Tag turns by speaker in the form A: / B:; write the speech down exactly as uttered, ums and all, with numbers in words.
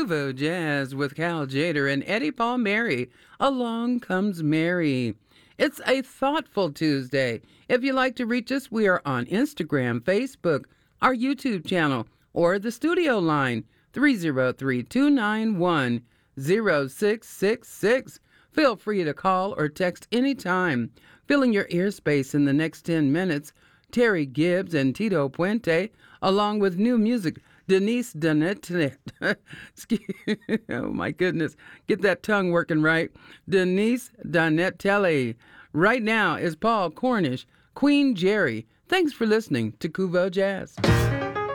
A: Kuvo Jazz with Cal Jader and Eddie Palmieri. Along Comes Mary. It's a thoughtful Tuesday. If you'd like to reach us, we are on Instagram, Facebook, our YouTube channel, or the studio line, three oh three, two nine one, oh six six six. Feel free to call or text anytime. Filling your ear space in the next ten minutes, Terry Gibbs and Tito Puente, along with new music, Denise Donette. Oh, my goodness. Get that tongue working right. Denise Donatelli. Right now is Paul Cornish, Queen Jerry. Thanks for listening to Kuvo Jazz.